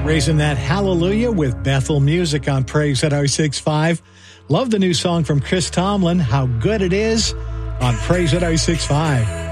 Raising that hallelujah with Bethel Music on Praise at 06.5. Love the new song from Chris Tomlin, How Good It Is, on Praise at 06.5.